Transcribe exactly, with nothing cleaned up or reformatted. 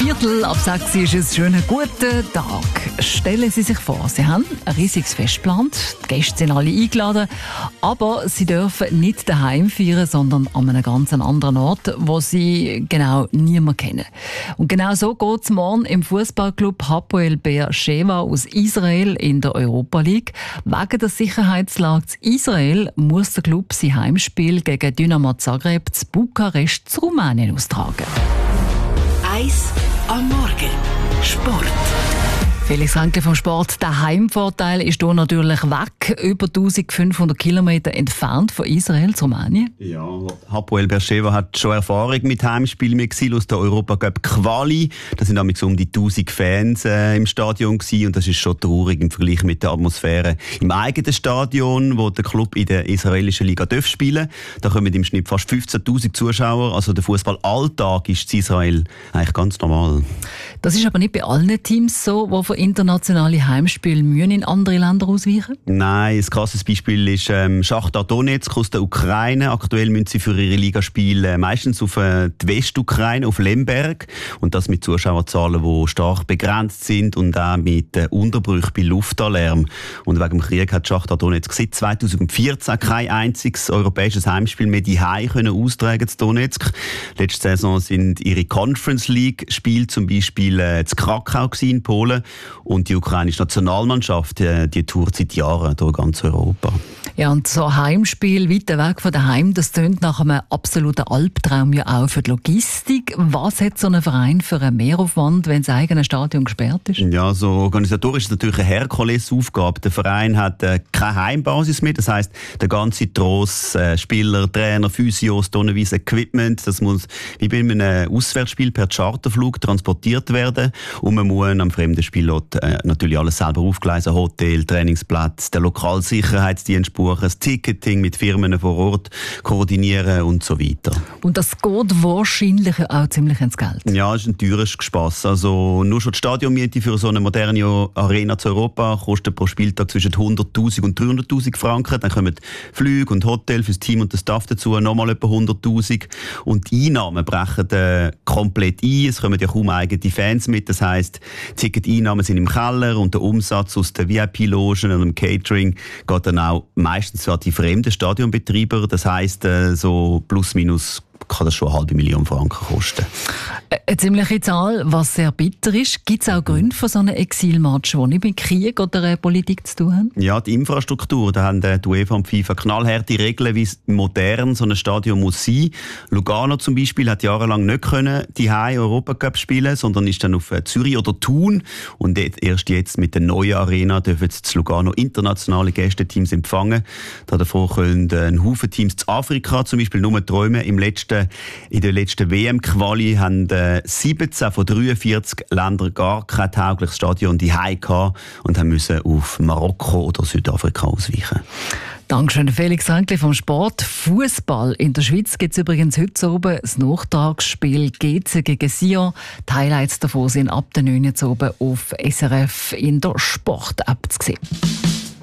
Viertel ab sechs ist es schon ein guter Tag. Stellen Sie sich vor, Sie haben ein riesiges Fest geplant, die Gäste sind alle eingeladen, aber Sie dürfen nicht daheim feiern, sondern an einem ganz anderen Ort, wo Sie genau niemand kennen. Und genau so geht es morgen im Fußballclub Hapoel Be'er Sheva aus Israel in der Europa League. Wegen der Sicherheitslage in Israel muss der Club sein Heimspiel gegen Dynamo Zagreb zu Bukarest zu Rumänien austragen. Eis am Morgen. Sport. Felix Rankle vom Sport. Der Heimvorteil ist hier natürlich weg, über eintausendfünfhundert Kilometer entfernt von Israel zu Rumänien. Ja, Hapoel Be'er Sheva hat schon Erfahrung mit Heimspielen mit Exil aus der Europa Cup Quali. Da sind damals um die tausend Fans äh, im Stadion gewesen, und das ist schon traurig im Vergleich mit der Atmosphäre im eigenen Stadion, wo der Club in der israelischen Liga darf spielen. Da kommen im Schnitt fast fünfzehntausend Zuschauer. Also der Fußballalltag ist in Israel eigentlich ganz normal. Das ist aber nicht bei allen Teams so, die für internationale Heimspiele müssen in andere Länder ausweichen? Nein, ein krasses Beispiel ist ähm, Schachtar Donetsk aus der Ukraine. Aktuell müssen sie für ihre Ligaspiele meistens auf äh, die Westukraine, auf Lemberg. Und das mit Zuschauerzahlen, die stark begrenzt sind und auch mit äh, Unterbrüchen bei Luftalarm. Und wegen dem Krieg hat Schachtar Donetsk seit zweitausendvierzehn kein einziges europäisches Heimspiel mehr daheim können austragen zu Donetsk. Letzte Saison sind ihre Conference League Spiele zum Beispiel äh, zu Krakau in Polen. Und die ukrainische Nationalmannschaft, die, die tourt seit Jahren durch ganz Europa. Ja, und so ein Heimspiel weiter weg von daheim, das tönt nach einem absoluten Albtraum ja auch für die Logistik. Was hat so ein Verein für einen Mehraufwand, wenn das eigene Stadion gesperrt ist? Ja, so organisatorisch ist es natürlich eine Herkulesaufgabe. Der Verein hat äh, keine Heimbasis mehr, das heisst, der ganze Tross, äh, Spieler, Trainer, Physios, tonnenweise Equipment, das muss wie bei einem Auswärtsspiel per Charterflug transportiert werden, und man muss am fremden Spielort äh, natürlich alles selber aufgleisen, Hotel, Trainingsplatz, der Lokalsicherheitsdienst buchen, das Ticketing mit Firmen vor Ort koordinieren und so weiter. Und das geht wahrscheinlich auch ziemlich ins Geld. Ja, es ist ein teures Gespass. Also nur schon die Stadionmiete für so eine moderne Arena zu Europa kostet pro Spieltag zwischen hunderttausend und dreihunderttausend Franken. Dann kommen Flüge und Hotel fürs Team und den Staff dazu, nochmal etwa hunderttausend. Und die Einnahmen brechen äh, komplett ein. Es kommen ja kaum eigene Fans mit. Das heisst, Ticket-Einnahmen sind im Keller und der Umsatz aus den V I P-Logen und dem Catering geht dann auch meistens an die fremden Stadionbetreiber. Das heisst, äh, so plus minus kann das schon eine halbe Million Franken kosten. Eine ziemliche Zahl, was sehr bitter ist. Gibt es auch Gründe für so einen Exilmatch, die nicht mit Krieg oder Politik zu tun haben? Ja, die Infrastruktur. Da haben die UEFA und die FIFA knallharte Regeln, wie modern so ein Stadion muss sein. Lugano zum Beispiel hat jahrelang nicht können die Europacup spielen, sondern ist dann auf Zürich oder Thun. Und erst jetzt mit der neuen Arena dürfen jetzt Lugano internationale Gästeteams empfangen. Davor können ein Haufen Teams zu Afrika zum Beispiel nur träumen. Im letzten In der letzten W M-Quali haben siebzehn von dreiundvierzig Ländern gar kein taugliches Stadion daheim gehabt und haben müssen auf Marokko oder Südafrika ausweichen. Dankeschön, Felix Rankle vom Sport. Fußball in der Schweiz gibt es übrigens heute oben das Nachtragsspiel G C gegen Sion. Die Highlights davon sind ab der neun Uhr oben auf S R F in der Sport-App zu sehen.